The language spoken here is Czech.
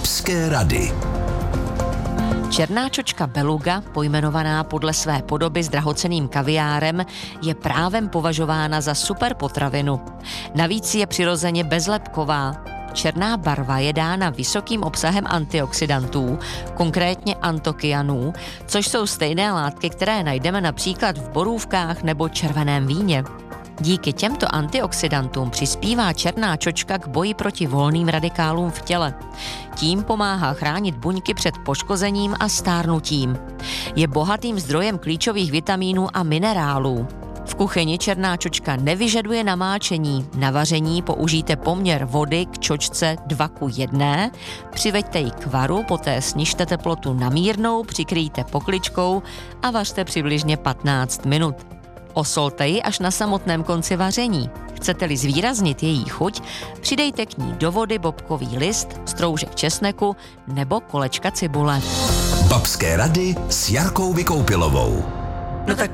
Babské rady. Černá čočka beluga, pojmenovaná podle své podoby s drahocenným kaviárem, je právem považována za super potravinu. Navíc je přirozeně bezlepková. Černá barva je dána vysokým obsahem antioxidantů, konkrétně antokyanů, což jsou stejné látky, které najdeme například v borůvkách nebo červeném víně. Díky těmto antioxidantům přispívá černá čočka k boji proti volným radikálům v těle. Tím pomáhá chránit buňky před poškozením a stárnutím. Je bohatým zdrojem klíčových vitamínů a minerálů. V kuchyni černá čočka nevyžaduje namáčení. Na vaření použijte poměr vody k čočce 2:1, přiveďte ji k varu, poté snižte teplotu na mírnou, přikryjte pokličkou a vařte přibližně 15 minut. Osolte ji až na samotném konci vaření. Chcete-li zvýraznit její chuť, přidejte k ní do vody bobkový list, stroužek česneku nebo kolečka cibule. Babské rady s Jarkou Vykoupilovou. No tak